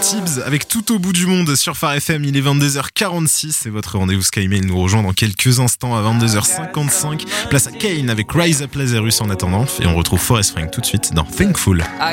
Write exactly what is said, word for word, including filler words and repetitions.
Tibbs avec Tout au bout du monde sur Phare F M. Il est vingt-deux heures quarante-six. C'est votre rendez-vous Sky Mail. Nous rejoint dans quelques instants à vingt-deux heures cinquante-cinq. Place à Kane avec Rise Up Lazarus en attendant. Et on retrouve Forest Frank tout de suite dans Thankful.